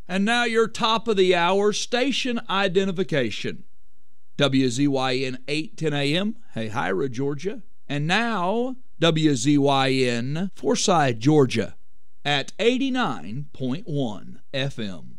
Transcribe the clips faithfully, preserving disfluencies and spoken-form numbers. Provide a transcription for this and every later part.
And now your top of the hour station identification. W Z Y N eight ten A M, Hahira, Georgia. And now W Z Y N Forsyth, Georgia at eighty-nine point one F M.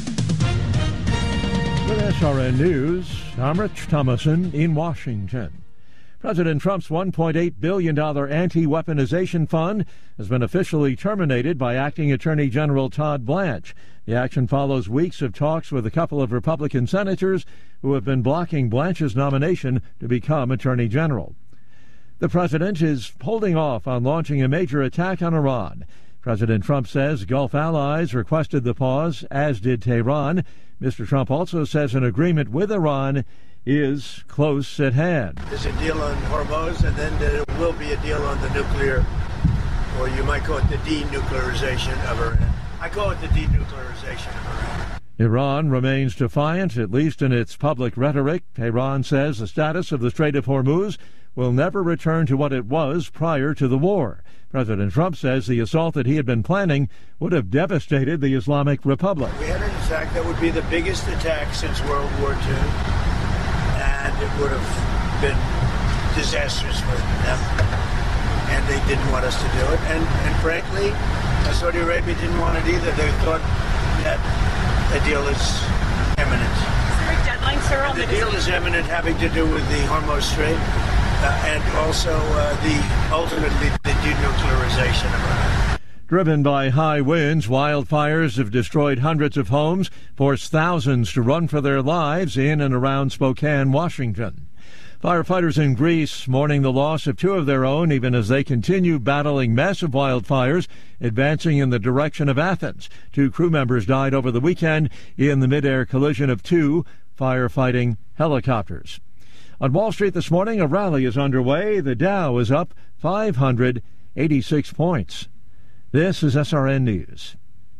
With S R N News, I'm Rich Thomason in Washington. President Trump's one point eight billion dollars anti-weaponization fund has been officially terminated by Acting Attorney General Todd Blanche. The action follows weeks of talks with a couple of Republican senators who have been blocking Blanche's nomination to become Attorney General. The president is holding off on launching a major attack on Iran. President Trump says Gulf allies requested the pause, as did Tehran. Mister Trump also says an agreement with Iran is close at hand. There's a deal on Hormuz, and then there will be a deal on the nuclear, or you might call it the denuclearization of Iran. I call it the denuclearization of Iran. Iran remains defiant, at least in its public rhetoric. Tehran says the status of the Strait of Hormuz will never return to what it was prior to the war. President Trump says the assault that he had been planning would have devastated the Islamic Republic. We had an attack that would be the biggest attack since World War Two, and it would have been disastrous for them. And they didn't want us to do it. And, and frankly, Saudi Arabia didn't want it either. They thought that the deal is imminent. Is there a deadline, sir, on the, the deal is imminent, having to do with the Hormuz Strait. Uh, and also uh, the ultimately the denuclearization of Iran. Driven by high winds, wildfires have destroyed hundreds of homes, forced thousands to run for their lives in and around Spokane, Washington. Firefighters in Greece mourning the loss of two of their own, even as they continue battling massive wildfires advancing in the direction of Athens. Two crew members died over the weekend in the mid-air collision of two firefighting helicopters. On Wall Street this morning, a rally is underway. The Dow is up five hundred eighty-six points. This is S R N News.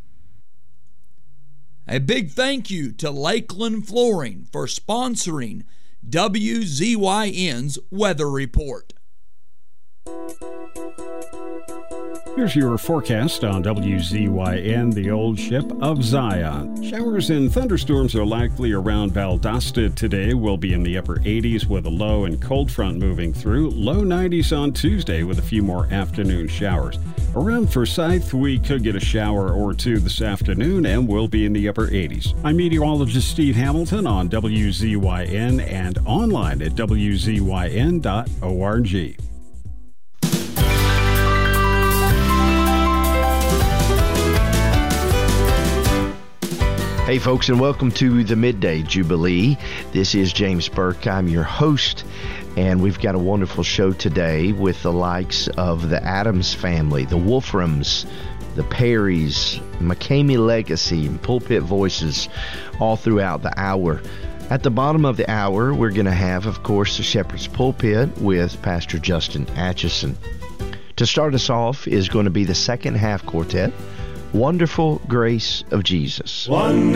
A big thank you to Lakeland Flooring for sponsoring W Z Y N's Weather Report. Here's your forecast on W Z Y N, the old ship of Zion. Showers and thunderstorms are likely around Valdosta today. We'll be in the upper eighties with a low and cold front moving through. Low nineties on Tuesday with a few more afternoon showers. Around Forsyth, we could get a shower or two this afternoon, and we'll be in the upper eighties. I'm meteorologist Steve Hamilton on W Z Y N and online at W Z Y N dot org. Hey folks, and welcome to the Midday Jubilee. This is James Burke. I'm your host, and we've got a wonderful show today with the likes of the Addams family, the Wolframs, the Perrys, McCamey Legacy, and Pulpit Voices all throughout the hour. At the bottom of the hour, we're going to have, of course, the Shepherd's Pulpit with Pastor Justin Atchison. To start us off is going to be the second half quartet, Wonderful Grace of Jesus. Wonderful